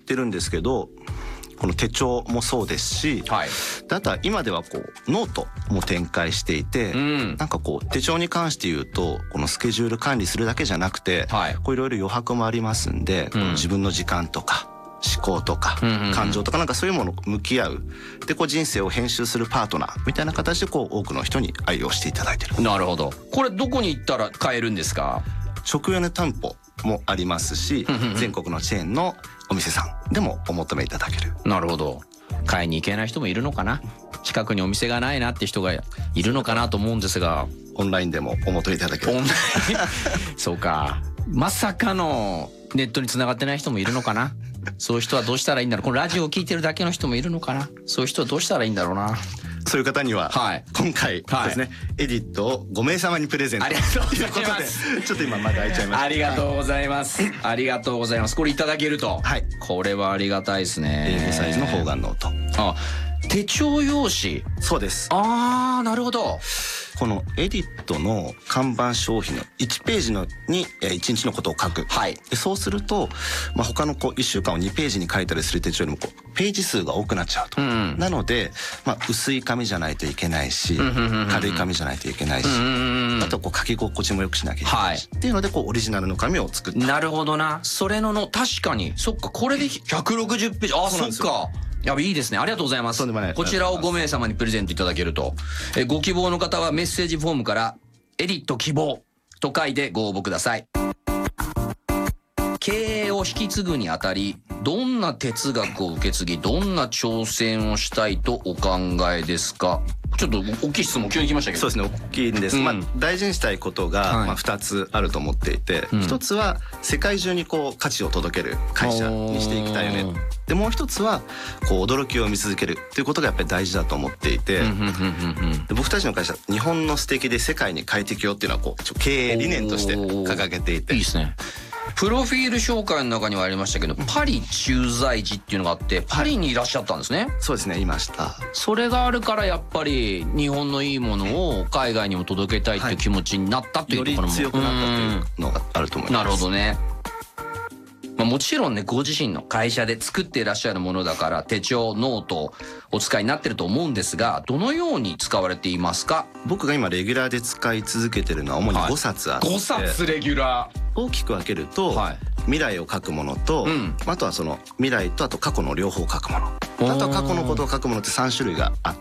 ってるんですけど、この手帳もそうですし、 はい、 であとは今ではこうノートも展開していて、なんかこう手帳に関して言うとこのスケジュール管理するだけじゃなくて、こういろいろ余白もありますんで、自分の時間とか思考とか感情とかなんかそういうものと向き合うでこう人生を編集するパートナーみたいな形でこう多くの人に愛用していただいてる。 なるほど。これどこに行ったら買えるんですか？ 直営の店舗もありますし、全国のチェーンのお店さんでもお求めいただける。 なるほど。買いに行けない人もいるのかな、近くにお店がないなって人がいるのかなと思うんですが、 オンラインでもお求めいただける。 そうか、まさかのネットに繋がってない人もいるのかな。そういう人はどうしたらいいんだろう。このラジオを聞いてるだけの人もいるのかな。そういう人はどうしたらいいんだろうな。 そういう方には、今回ですね、エディットを5名様にプレゼントということで、ちょっと今まだ開いちゃいました。 ありがとうございます。ありがとうございます。これいただけると、これはありがたいですね。 A4 サイズの方眼ノート。 手帳用紙。 そうです。 なるほど。 このエディットの看板商品の1ページに1日のことを書く、でそうすると、他の1週間を2ページに書いたりする手帳よりもページ数が多くなっちゃうと、なので、薄い紙じゃないといけないし、軽い紙じゃないといけないし、あと書き心地も良くしなきゃいけないし、っていうのでオリジナルの紙を作った。 なるほどな。それの確かにそっか、これで160ページ。そっか。いいですね。ありがとうございます。こちらを5名様にプレゼントいただけると。ご希望の方はメッセージフォームからエディット希望と書いてご応募ください。経営を引き継ぐにあたり、どんな哲学を受け継ぎ、どんな挑戦をしたいとお考えですか？ちょっと大きい質問急に来ましたけど。 そうですね、大きいんです。大事にしたいことが2つあると思っていて、1つは世界中に価値を届ける会社にしていきたいよね。でもう1つは驚きを見続けるっていうことがやっぱり大事だと思っていて、僕たちの会社、日本の素敵で世界に快適をっていうのは経営理念として掲げていて。 いいですね。プロフィール紹介の中にはありましたけど、パリ駐在時っていうのがあって、パリにいらっしゃったんですね。 そうですね、いました。 それがあるからやっぱり日本のいいものを海外にも届けたいっていう気持ちになったというところも、 より強くなったというのがあると思います。 なるほどね。もちろんね、ご自身の会社で作っていらっしゃるものだから手帳、ノートをお使いになってると思うんですが、どのように使われていますか？ 僕が今レギュラーで使い続けてるのは主に5冊あって、 5冊レギュラー。 大きく分けると、未来を書くものと、あとはその未来とあと過去の両方書くもの、あとは過去のことを書くものって3種類があって、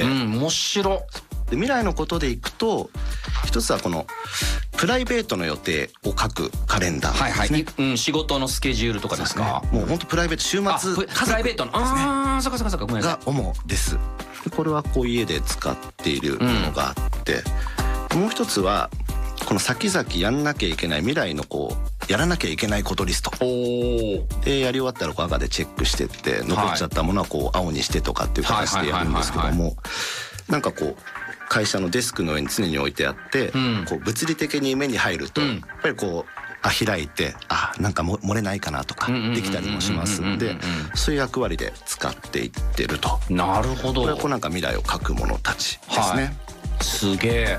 面白い。 で未来のことでいくと、一つはこのプライベートの予定を書くカレンダーですね。 仕事のスケジュールとかですか？ もう本当プライベート、週末プライベートのそっかごめんなさい。 が主です。でこれは家で使っているものがあって、もう一つはこの先々やんなきゃいけない未来のやらなきゃいけないことリストで、やり終わったら赤でチェックしてって、残っちゃったものは青にしてとかっていう形でやるんですけども、なんか会社のデスクの上に常に置いてあって、物理的に目に入るとやっぱり開いて、なんか漏れないかなとかできたりもしますんで、そういう役割で使っていってると。 なるほど。 これはなんか未来を書くものたちですね。 すげえ。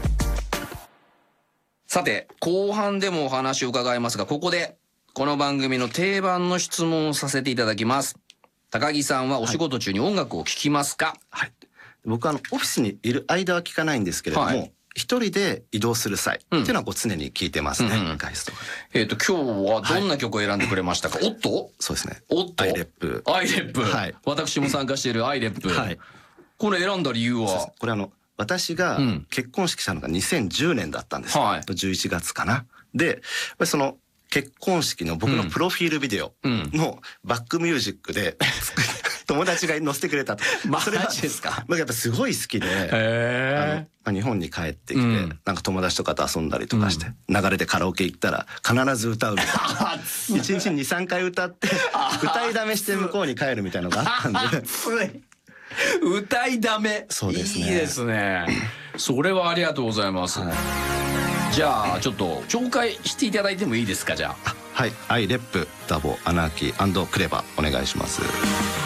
さて、後半でもお話を伺いますが、ここでこの番組の定番の質問をさせていただきます。高木さんはお仕事中に音楽を聴きますか？ 僕はオフィスにいる間は聴かないんですけれども、一人で移動する際っていうのは常に聴いてますね。外出とかで。 今日はどんな曲を選んでくれましたか？おっと？ そうですね。 おっと？ アイレップ。 私も参加しているアイレップ。これ選んだ理由は？ これ私が結婚式したのが2010年だったんです。11月かな。で、やっぱりその結婚式の僕のプロフィールビデオのバックミュージックで友達が載せてくれたと。 マジですか？ やっぱすごい好きで、日本に帰ってきて、なんか友達とかと遊んだりとかして、流れでカラオケ行ったら必ず歌うみたいな。1日に2、3回歌って、歌いだめして向こうに帰るみたいなのがあったんで。 歌いだめ。 そうですね。 いいですね。それはありがとうございます。じゃあちょっと紹介していただいてもいいですか？じゃあ。 はい。アイレップ、ダボ、アナーキー&クレバお願いします。